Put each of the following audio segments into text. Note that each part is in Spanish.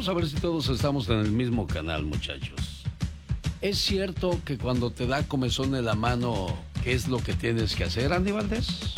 Vamos a ver si todos estamos en el mismo canal, muchachos. ¿Es cierto que cuando te da comezón en la mano, qué es lo que tienes que hacer, Andy Valdés?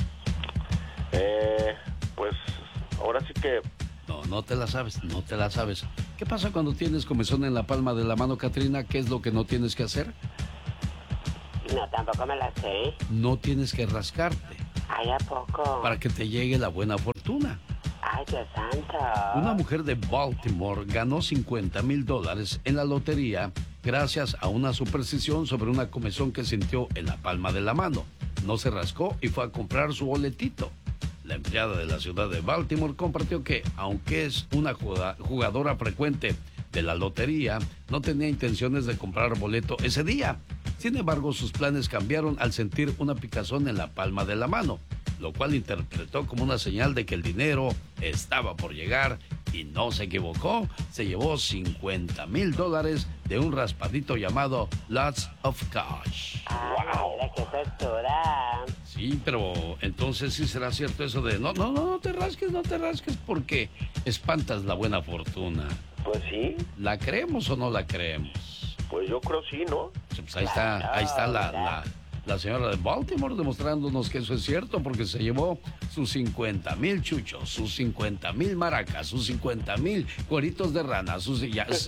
Pues ahora sí que... No te la sabes. ¿Qué pasa cuando tienes comezón en la palma de la mano, Catrina? ¿Qué es lo que no tienes que hacer? No, tampoco me la sé. No tienes que rascarte. Ay, ¿a poco? Para que te llegue la buena fortuna. Ay, Dios santo. Una mujer de Baltimore ganó $50,000 en la lotería gracias a una superstición sobre una comezón que sintió en la palma de la mano. No se rascó y fue a comprar su boletito. La empleada de la ciudad de Baltimore compartió que, aunque es una jugadora frecuente de la lotería, no tenía intenciones de comprar boleto ese día. Sin embargo, sus planes cambiaron al sentir una picazón en la palma de la mano, lo cual interpretó como una señal de que el dinero estaba por llegar y no se equivocó. Se llevó $50,000 de un raspadito llamado Lots of Cash. Ay, qué textura. Sí, pero entonces sí será cierto eso de no te rasques, porque espantas la buena fortuna. Pues sí. ¿La creemos o no la creemos? Pues yo creo sí, ¿no? Pues ahí está la señora de Baltimore demostrándonos que eso es cierto, porque se llevó sus 50,000 chuchos, sus 50,000 maracas, sus 50,000 cueritos de rana, sus ya. Sus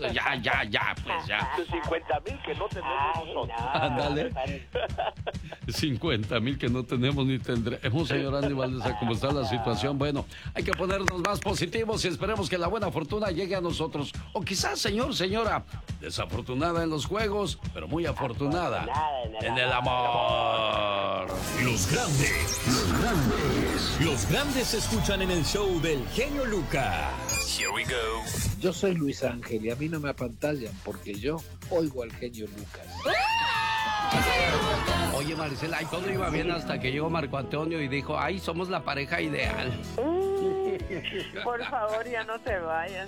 50,000 que no tenemos nosotros. Ándale. 50,000 que no tenemos ni tendremos, señor Andy Valdés, a cómo está la situación. Bueno, hay que ponernos más positivos y esperemos que la buena fortuna llegue a nosotros. O quizás, señora, desafortunada en los juegos, pero muy afortunada en el amor. Los grandes se escuchan en el show del genio Lucas. Here we go. Yo soy Luis Ángel y a mí no me apantallan porque yo oigo al genio Lucas. Oye, Maricela, y todo iba bien hasta que llegó Marco Antonio y dijo, ay, somos la pareja ideal. Por favor, ya no te vayas.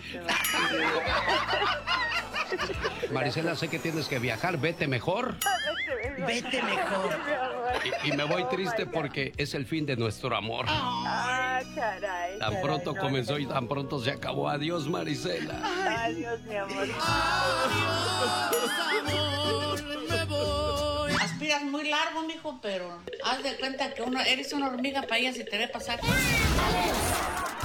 Maricela, sé que tienes que viajar, vete mejor. Vete mejor. Y me voy triste porque es el fin de nuestro amor. Ah, caray. Tan pronto no, comenzó y tan pronto se acabó. Adiós, Maricela. Adiós, mi amor. Amor, me voy. Aspiras muy largo, mijo, pero haz de cuenta que eres una hormiga para ella si te ve pasar.